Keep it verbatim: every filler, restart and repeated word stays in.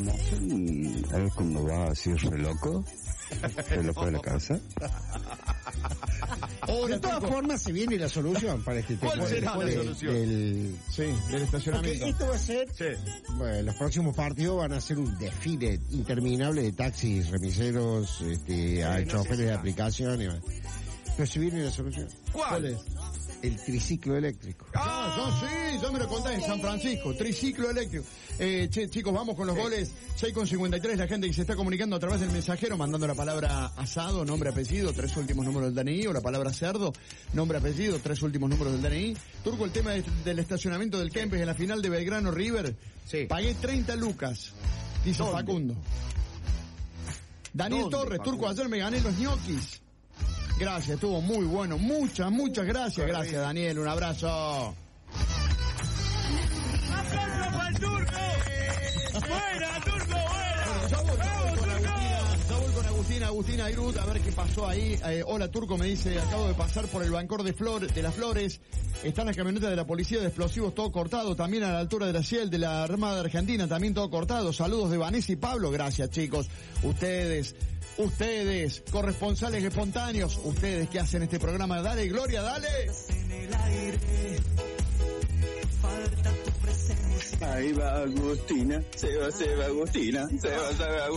promoción, a ver cómo va así re loco, re loco de la casa. De todas formas se viene la solución para este tema. ¿Cuál será la solución? Del, sí, del estacionamiento. Porque esto va a ser, sí. Bueno, los próximos partidos van a ser un desfile interminable de taxis, remiseros, este, sí, a no choferes sé si de aplicación. Pero se viene la solución. ¿Cuál? ¿Cuál es? El triciclo eléctrico. Ah, yo sí, yo me lo conté en San Francisco, triciclo eléctrico. Eh, che, chicos, vamos con los sí. goles. seis con cincuenta y tres, la gente que se está comunicando a través del mensajero, mandando la palabra asado, nombre, apellido, tres últimos números del D N I, o la palabra cerdo, nombre, apellido, tres últimos números del D N I. Turco, el tema de, del estacionamiento del Kempes en la final de Belgrano River. Sí. Pagué treinta lucas, dice ¿Dónde? Facundo. Daniel ¿Dónde, Torres, Facundo? Turco, ayer me gané los ñoquis. Gracias, estuvo muy bueno. Muchas, muchas gracias. Gracias, Daniel. Un abrazo. ¡Aplausos para el Turco! ¡Buena, Turco, buena! Yo voy, ¡Vamos, con Agustina, yo voy con Agustina, Agustina Ayrut, a ver qué pasó ahí. Eh, hola, Turco, me dice, acabo de pasar por el Bancor de Flor, de las Flores. Están las camionetas de la policía de explosivos, todo cortado. También a la altura de la Ciel, de la Armada Argentina, también todo cortado. Saludos de Vanessa y Pablo. Gracias, chicos. Ustedes... Ustedes, corresponsales espontáneos, ustedes que hacen este programa, dale, Gloria, dale. Ahí va Agustina, se va, se va Agustina, se va, se va Agustina.